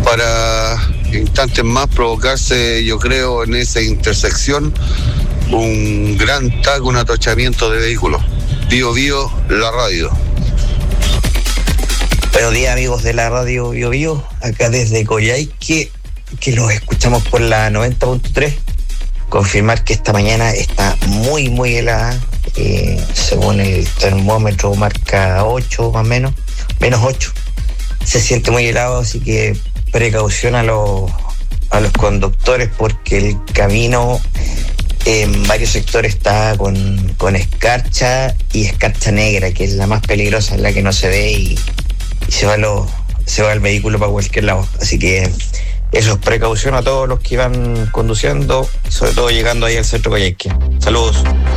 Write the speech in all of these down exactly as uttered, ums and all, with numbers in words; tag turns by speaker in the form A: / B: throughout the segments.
A: para instantes más provocarse, yo creo, en esa intersección un gran taco, un atochamiento de vehículos. Bio Bio, la radio.
B: Buenos días, amigos de la radio Bio Bio, acá desde Coyhaique, que los escuchamos por la noventa punto tres. Confirmar que esta mañana está muy, muy helada. Eh, según el termómetro marca ocho más o menos, menos ocho. Se siente muy helado, así que precaución a los, a los conductores, porque el camino en varios sectores está con, con escarcha y escarcha negra, que es la más peligrosa, es la que no se ve y, y se va lo, se va el vehículo para cualquier lado. Así que eso es precaución a todos los que van conduciendo, sobre todo llegando ahí al centro Coyhaique. Saludos.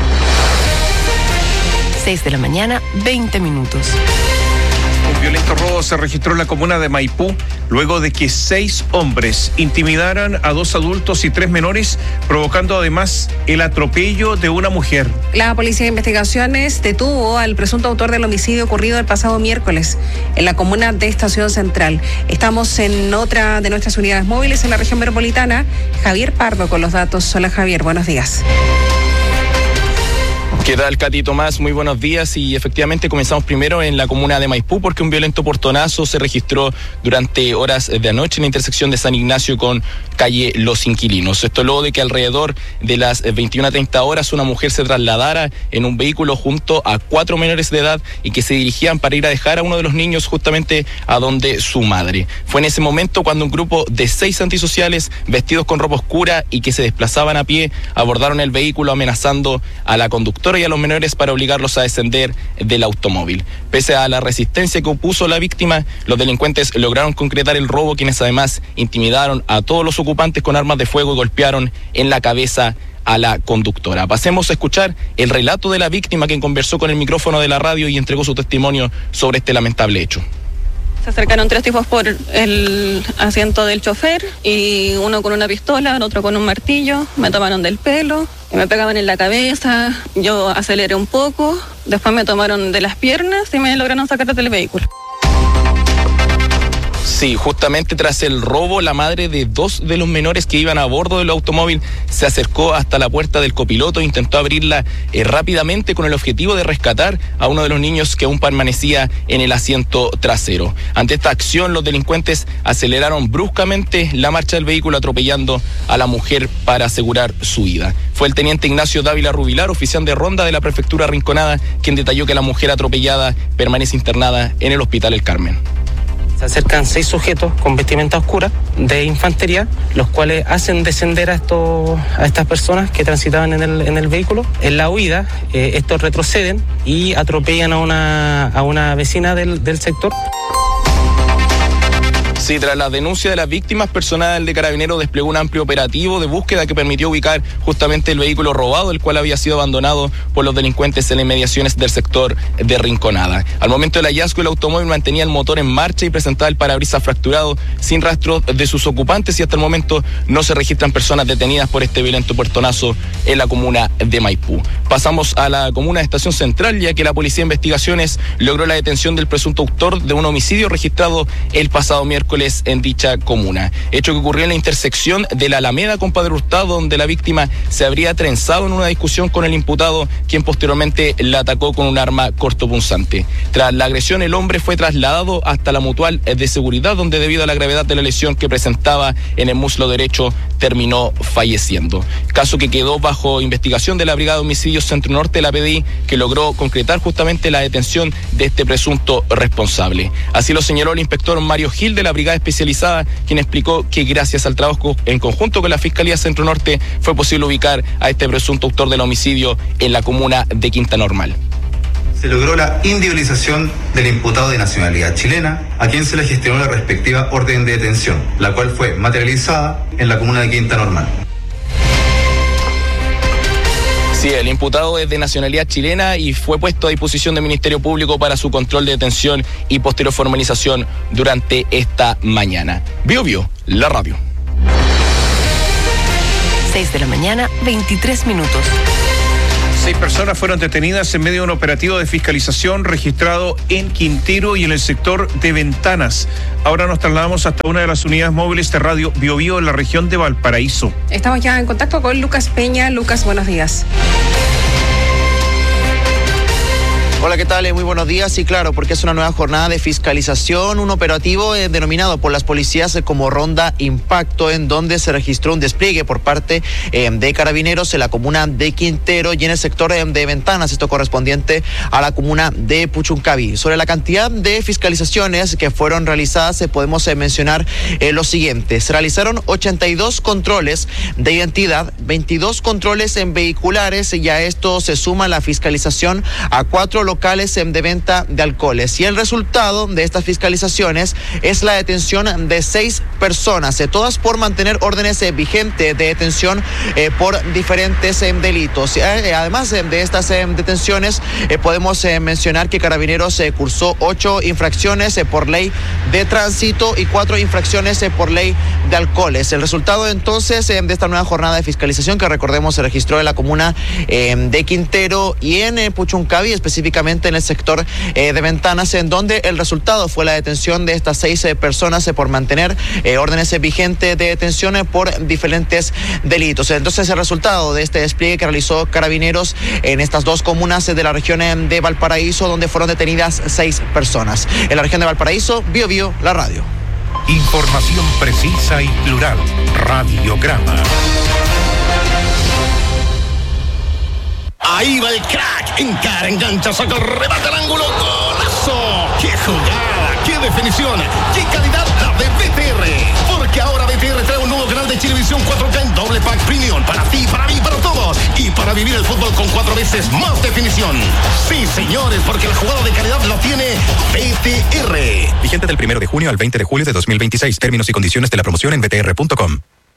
C: seis de la mañana, veinte minutos.
D: Un violento robo se registró en la comuna de Maipú luego de que seis hombres intimidaran a dos adultos y tres menores, provocando además el atropello de una mujer.
E: La Policía de Investigaciones detuvo al presunto autor del homicidio ocurrido el pasado miércoles en la comuna de Estación Central. Estamos en otra de nuestras unidades móviles en la región metropolitana. Javier Pardo con los datos. Hola, Javier, buenos días.
F: ¿Qué tal, Katy Tomás? Muy buenos días, y efectivamente comenzamos primero en la comuna de Maipú, porque un violento portonazo se registró durante horas de anoche en la intersección de San Ignacio con calle Los Inquilinos. Esto luego de que alrededor de las veintiuna treinta horas una mujer se trasladara en un vehículo junto a cuatro menores de edad y que se dirigían para ir a dejar a uno de los niños justamente a donde su madre. Fue en ese momento cuando un grupo de seis antisociales vestidos con ropa oscura y que se desplazaban a pie abordaron el vehículo amenazando a la conductora y a los menores para obligarlos a descender del automóvil. Pese a la resistencia que opuso la víctima, los delincuentes lograron concretar el robo, quienes además intimidaron a todos los ocupantes con armas de fuego y golpearon en la cabeza a la conductora. Pasemos a escuchar el relato de la víctima, quien conversó con el micrófono de la radio y entregó su testimonio sobre este lamentable hecho.
G: Se acercaron tres tipos por el asiento del chofer, y uno con una pistola, el otro con un martillo. Me tomaron del pelo, me pegaban en la cabeza, yo aceleré un poco, después me tomaron de las piernas y me lograron sacar del vehículo.
F: Sí, justamente tras el robo, la madre de dos de los menores que iban a bordo del automóvil se acercó hasta la puerta del copiloto e intentó abrirla eh, rápidamente con el objetivo de rescatar a uno de los niños que aún permanecía en el asiento trasero. Ante esta acción, los delincuentes aceleraron bruscamente la marcha del vehículo, atropellando a la mujer para asegurar su vida. Fue el teniente Ignacio Dávila Rubilar, oficial de ronda de la prefectura Rinconada, quien detalló que la mujer atropellada permanece internada en el Hospital El Carmen.
H: Se acercan seis sujetos con vestimenta oscura de infantería, los cuales hacen descender a estos a estas personas que transitaban en el, en el vehículo. En la huida, eh, estos retroceden y atropellan a una, a una vecina del, del sector.
F: Sí, tras la denuncia de las víctimas, personal de Carabineros desplegó un amplio operativo de búsqueda que permitió ubicar justamente el vehículo robado, el cual había sido abandonado por los delincuentes en las inmediaciones del sector de Rinconada. Al momento del hallazgo, el automóvil mantenía el motor en marcha y presentaba el parabrisas fracturado, sin rastro de sus ocupantes, y hasta el momento no se registran personas detenidas por este violento puertonazo en la comuna de Maipú. Pasamos a la comuna de Estación Central, ya que la Policía de Investigaciones logró la detención del presunto autor de un homicidio registrado el pasado miércoles en dicha comuna. Hecho que ocurrió en la intersección de la Alameda con Padre Hurtado, donde la víctima se habría trenzado en una discusión con el imputado, quien posteriormente la atacó con un arma cortopunzante. Tras la agresión, el hombre fue trasladado hasta la Mutual de Seguridad, donde debido a la gravedad de la lesión que presentaba en el muslo derecho, terminó falleciendo. Caso que quedó bajo investigación de la Brigada de Homicidios Centro Norte de la P D I, que logró concretar justamente la detención de este presunto responsable. Así lo señaló el inspector Mario Gil de la Brigada Especializada, quien explicó que gracias al trabajo en conjunto con la Fiscalía Centro Norte fue posible ubicar a este presunto autor del homicidio en la comuna de Quinta Normal.
I: Se logró la individualización del imputado de nacionalidad chilena, a quien se le gestionó la respectiva orden de detención, la cual fue materializada en la comuna de Quinta Normal.
F: Sí, el imputado es de nacionalidad chilena y fue puesto a disposición del Ministerio Público para su control de detención y posterior formalización durante esta mañana. Bio Bio, la radio.
C: seis de la mañana, veintitrés minutos.
D: Seis personas fueron detenidas en medio de un operativo de fiscalización registrado en Quintero y en el sector de Ventanas. Ahora nos trasladamos hasta una de las unidades móviles de Radio Bio Bio en la región de Valparaíso.
E: Estamos ya en contacto con Lucas Peña. Lucas, buenos días.
J: Hola, ¿qué tal? Muy buenos días. Sí, claro, porque es una nueva jornada de fiscalización, un operativo eh, denominado por las policías eh, como Ronda Impacto, en donde se registró un despliegue por parte eh, de carabineros en la comuna de Quintero y en el sector eh, de Ventanas, esto correspondiente a la comuna de Puchuncaví. Sobre la cantidad de fiscalizaciones que fueron realizadas, eh, podemos eh, mencionar eh, lo siguiente. Se realizaron ochenta y dos controles de identidad, veintidós controles en vehiculares, y a esto se suma la fiscalización a cuatro locales de venta de alcoholes, y el resultado de estas fiscalizaciones es la detención de seis personas, eh, todas por mantener órdenes eh, vigentes de detención eh, por diferentes eh, delitos. Eh, además eh, de estas eh, detenciones, eh, podemos eh, mencionar que Carabineros eh, cursó ocho infracciones eh, por ley de tránsito y cuatro infracciones eh, por ley de alcoholes. El resultado entonces eh, de esta nueva jornada de fiscalización, que recordemos se registró en la comuna eh, de Quintero y en eh, Puchuncaví, específicamente en el sector eh, de Ventanas, en donde el resultado fue la detención de estas seis eh, personas eh, por mantener eh, órdenes eh, vigentes de detención eh, por diferentes delitos. Entonces, el resultado de este despliegue que realizó Carabineros en estas dos comunas eh, de la región eh, de Valparaíso, donde fueron detenidas seis personas. En la región de Valparaíso, Bio Bio, la radio.
K: Información precisa y plural. Radiograma.
L: Ahí va el crack, encara, engancha, saca el remate al ángulo, golazo. ¡Qué jugada! ¡Qué definición! ¡Qué calidad la de B T R! Porque ahora B T R trae un nuevo canal de televisión cuatro K en doble pack premium para ti, para mí, para todos, y para vivir el fútbol con cuatro veces más definición. Sí, señores, porque la jugada de calidad la tiene B T R.
K: Vigente del primero de junio al veinte de julio de dos mil veintiséis. Términos y condiciones de la promoción en b t r punto com.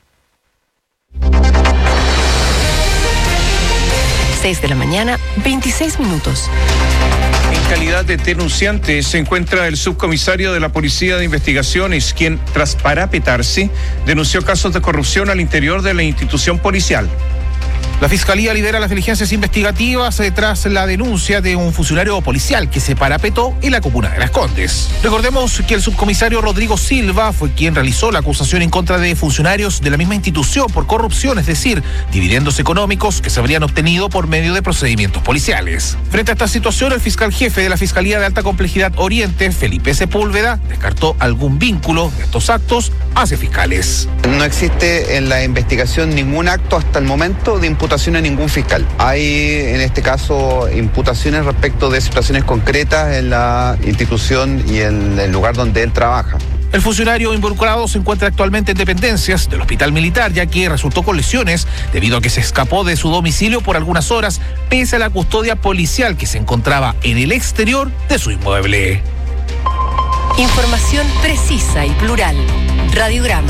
C: seis de la mañana, veintiséis minutos.
D: En calidad de denunciante se encuentra el subcomisario de la Policía de Investigaciones, quien, tras parapetarse, denunció casos de corrupción al interior de la institución policial.
M: La Fiscalía lidera las diligencias investigativas eh, tras la denuncia de un funcionario policial que se parapetó en la comuna de Las Condes. Recordemos que el subcomisario Rodrigo Silva fue quien realizó la acusación en contra de funcionarios de la misma institución por corrupción, es decir, dividendos económicos que se habrían obtenido por medio de procedimientos policiales. Frente a esta situación, el fiscal jefe de la Fiscalía de Alta Complejidad Oriente, Felipe Sepúlveda, descartó algún vínculo de estos actos hacia fiscales.
N: No existe en la investigación ningún acto hasta el momento de imputación a ningún fiscal. Hay en este caso imputaciones respecto de situaciones concretas en la institución y en el lugar donde él trabaja.
M: El funcionario involucrado se encuentra actualmente en dependencias del Hospital Militar, ya que resultó con lesiones debido a que se escapó de su domicilio por algunas horas, pese a la custodia policial que se encontraba en el exterior de su inmueble.
C: Información precisa y plural. Radiograma.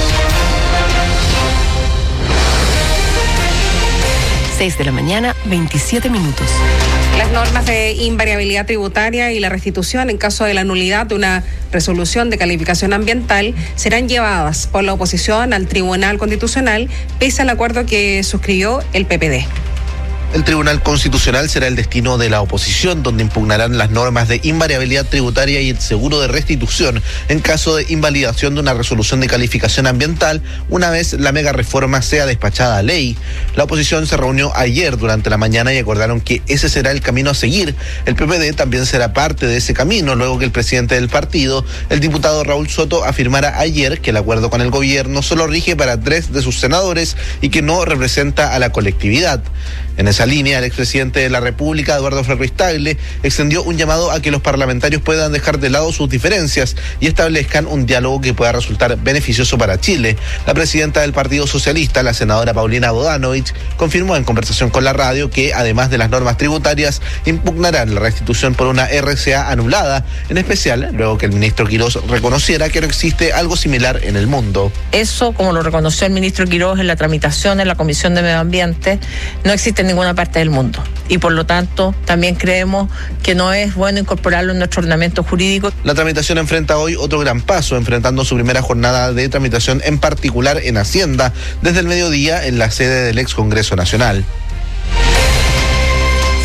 C: seis de la mañana, veintisiete minutos.
E: Las normas de invariabilidad tributaria y la restitución en caso de la nulidad de una resolución de calificación ambiental serán llevadas por la oposición al Tribunal Constitucional, pese al acuerdo que suscribió el P P D.
O: El Tribunal Constitucional será el destino de la oposición, donde impugnarán las normas de invariabilidad tributaria y el seguro de restitución en caso de invalidación de una resolución de calificación ambiental, una vez la mega reforma sea despachada a ley. La oposición se reunió ayer durante la mañana y acordaron que ese será el camino a seguir. El P P D también será parte de ese camino, luego que el presidente del partido, el diputado Raúl Soto, afirmara ayer que el acuerdo con el gobierno solo rige para tres de sus senadores y que no representa a la colectividad. En esa línea, el expresidente de la República, Eduardo Frei Tagle, extendió un llamado a que los parlamentarios puedan dejar de lado sus diferencias y establezcan un diálogo que pueda resultar beneficioso para Chile. La presidenta del Partido Socialista, la senadora Paulina Bodanovich, confirmó en conversación con la radio que, además de las normas tributarias, impugnarán la restitución por una R C A anulada, en especial luego que el ministro Quirós reconociera que no existe algo similar en el mundo.
P: Eso, como lo reconoció el ministro Quirós en la tramitación en la Comisión de Medio Ambiente, no existe en ninguna parte del mundo. Y por lo tanto, también creemos que no es bueno incorporarlo en nuestro ordenamiento jurídico.
O: La tramitación enfrenta hoy otro gran paso, enfrentando su primera jornada de tramitación, en particular en Hacienda, desde el mediodía en la sede del ex Congreso Nacional.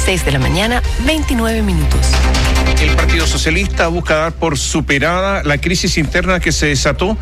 C: seis de la mañana, veintinueve minutos.
D: El Partido Socialista busca dar por superada la crisis interna que se desató